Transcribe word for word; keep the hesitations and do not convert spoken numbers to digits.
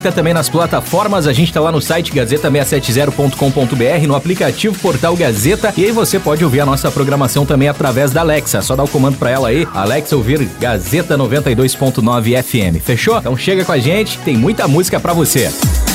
música também nas plataformas. A gente tá lá no site gazeta seiscentos e setenta ponto com ponto b r, no aplicativo Portal Gazeta. E aí você pode ouvir a nossa programação também através da Alexa. Só dá o comando pra ela aí, Alexa, ouvir Gazeta noventa e dois ponto nove F M. Fechou? Então chega com a gente, tem muita música pra você.